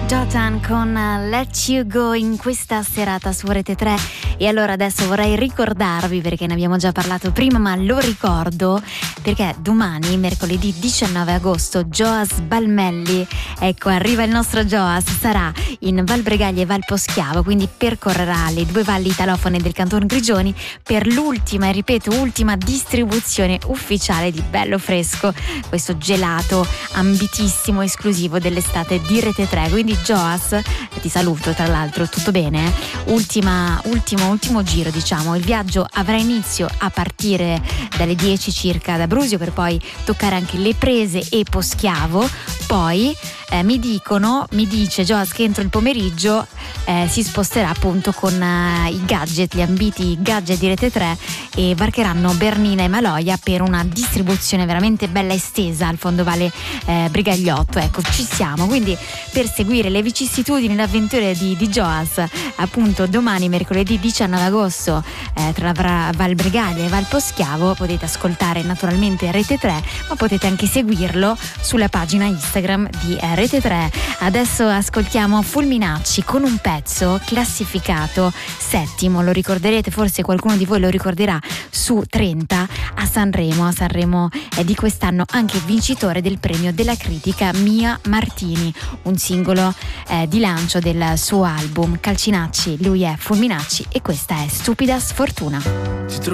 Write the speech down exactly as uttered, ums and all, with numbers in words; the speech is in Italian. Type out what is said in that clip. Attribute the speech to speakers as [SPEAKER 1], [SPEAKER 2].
[SPEAKER 1] Jotan con Let You Go in questa serata su Rete tre. E allora adesso vorrei ricordarvi, perché ne abbiamo già parlato prima, ma lo ricordo perché domani, mercoledì diciannove agosto, Joas Balmelli, ecco, arriva il nostro Joas, sarà in Val Bregaglia e Val Poschiavo, quindi percorrerà le due valli italofone del Canton Grigioni per l'ultima, e ripeto, ultima distribuzione ufficiale di Bello Fresco, questo gelato ambitissimo, esclusivo dell'estate di Rete tre. Quindi Joas, ti saluto, tra l'altro, tutto bene? Ultima, ultimo, ultimo giro, diciamo. Il viaggio avrà inizio a partire dalle dieci circa da Brusio, per poi toccare anche Le Prese e Poschiavo. Poi eh, mi dicono, mi dice Joas che entro il pomeriggio eh, si sposterà appunto con eh, i gadget, gli ambiti gadget di Rete tre, e varcheranno Bernina e Maloia per una distribuzione veramente bella estesa al fondovale eh, Brigagliotto. Ecco, ci siamo, quindi per seguire le vicissitudini, le avventure di, di Joas, appunto domani mercoledì diciannove agosto eh, tra Val Bregaglia e Val Poschiavo potete ascoltare naturalmente Rete tre, ma potete anche seguirlo sulla pagina Instagram di eh, Rete tre. Adesso ascoltiamo Fulminacci con un pezzo classificato settimo, lo ricorderete, forse qualcuno di voi lo ricorderà, su trenta a Sanremo. A Sanremo è di quest'anno anche vincitore del premio della critica Mia Martini, un singolo eh, di lancio del suo album Calcinacci. Lui è Fulminacci e questa è Stupida Sfortuna.